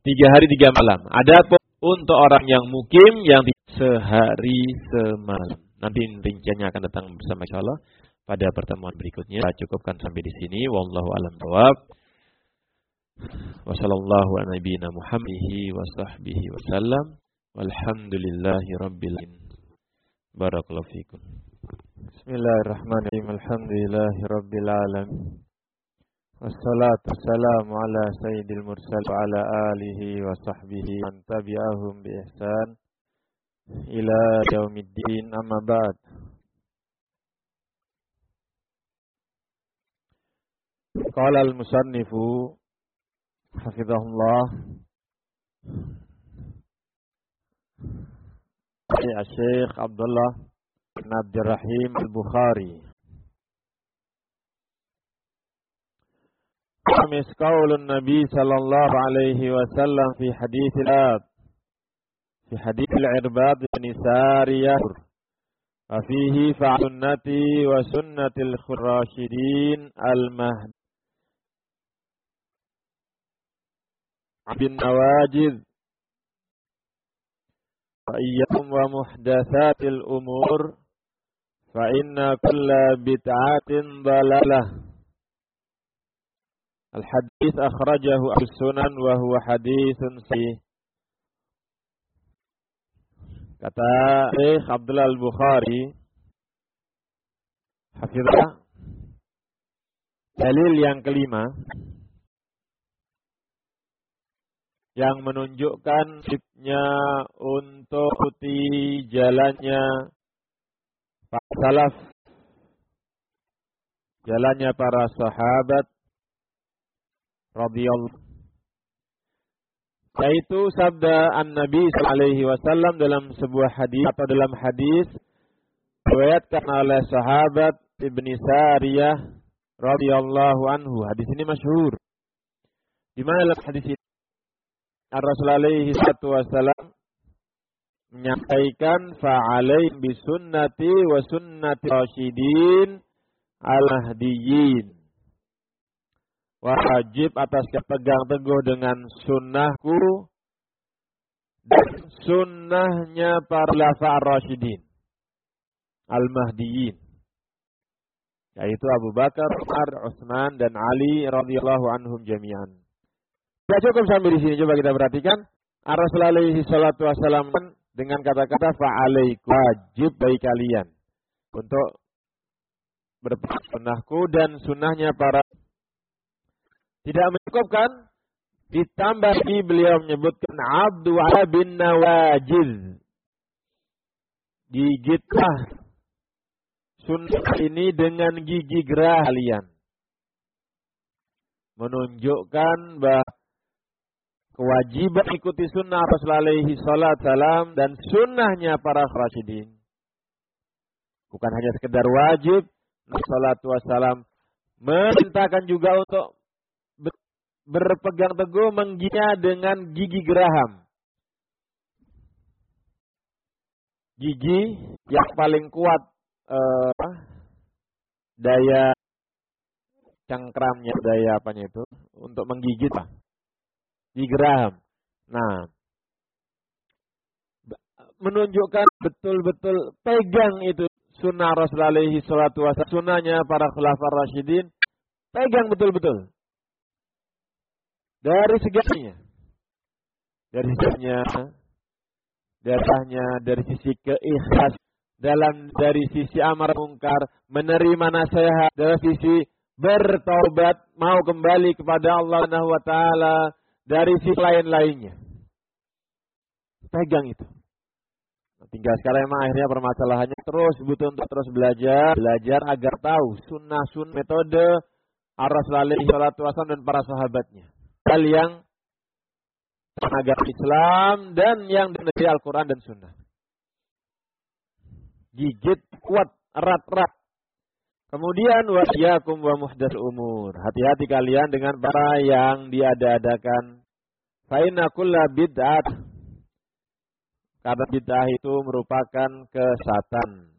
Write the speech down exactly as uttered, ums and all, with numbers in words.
Tiga hari tiga malam. Ada untuk orang yang mukim yang sehari semalam. Nanti rinciannya akan datang bersama insyaallah pada pertemuan berikutnya. Kita cukupkan sampai di sini. Wallahu a'lam bishawab. Wassallallahu ala nabiyyina Muhammadin wa sahbihi wasallam. Walhamdulillahi rabbil alamin. Barakallahu fikum. Bismillahirrahmanirrahim. Alhamdulillahi rabbil alamin. Wassalatu wassalamu ala sayyidil mursal wa ala alihi wa sahbihi man tabi'ahum bi ihsan ila yaumiddin, amma ba'd. Qala al-musannifu hafizahullah ya Syekh Abdullah bin Abdurrahim al-Bukhari, Amis qaulun Nabi sallallahu alaihi wasallam fi hadits al-ab fi hadits al-Irbad bin Sariyah wa fihi fa sunnati wa sunnatil khurashidin al-mahdi bin nawajid fa iyyakum wa muhdatsatil umur fa inna kulla bid'atin dhalalah. Al-hadits akhrajahu as-sunan wa huwa haditsun sahih. Kata Syekh Abdullah al-Bukhari hafizah, dalil yang kelima yang menunjukkan wajibnya untuk ikuti jalannya para salaf, jalannya para sahabat radhiyallahu, yaitu sabda An-Nabi sallallahu alaihi wasallam dalam sebuah hadis atau dalam hadis diriwayatkan oleh sahabat Ibnu Sariyah radhiyallahu anhu. Hadis ini masyhur. Di mana dalam hadis ini Rasulullah alaihi wasallam menyampaikan fa'alaihim bisunnati wa sunnati rasyidin al-mahdiyyin. Wajib atas pegang teguh dengan sunnahku dan sunnahnya para khulafa ar-rasyidin al-mahdiyyin, yaitu Abu Bakar, Umar, Utsman dan Ali radhiyallahu anhum jami'an. Tidak cukup sampai di sini, coba kita perhatikan. Rasulullah alaihi salatu wasallam dengan kata-kata fa'alaikum, wajib bagi kalian untuk berpegang sunnahku dan sunnahnya para. Tidak mencukupkan, ditambah lagi beliau menyebutkan abdu ala bin nawajid. Gigitlah sunnah ini dengan gigi gerah kalian. Menunjukkan bahwa kewajiban ikuti sunnah Rasulullah alaihi salam dan sunnahnya para rasyidin. Bukan hanya sekedar wajib, Salatu wassalam merintahkan juga untuk berpegang teguh menggigitnya dengan gigi geraham. Gigi yang paling kuat eh, daya cengkramnya, daya apanya itu untuk menggigit lah. Gigi geraham. Nah, menunjukkan betul-betul pegang itu sunnah Rasulullah alaihi salatu wasallam, sunnahnya para khulafa rasyidin, pegang betul-betul. Dari segalanya, dari sisinya, darahnya, dari sisi keikhlas, dalam dari sisi amar mungkar, menerima nasihat, dari sisi bertaubat, mau kembali kepada Allah Subhanahu wa taala, dari sisi lain-lainnya. Pegang itu. Tinggal sekarang memang akhirnya permasalahannya terus butuh untuk terus belajar, belajar agar tahu sunnah-sunnah metode Rasulullah alaihi salatu wasallam dan para sahabatnya. Hal yang agar Islam dan yang dari Al-Quran dan Sunnah. Gigit kuat, erat-erat. Kemudian wa iyyakum wa muhdatsul umur. Hati-hati kalian dengan para yang diada-adakan. Fa inna kulla bid'ah, karena bid'ah itu merupakan kesesatan.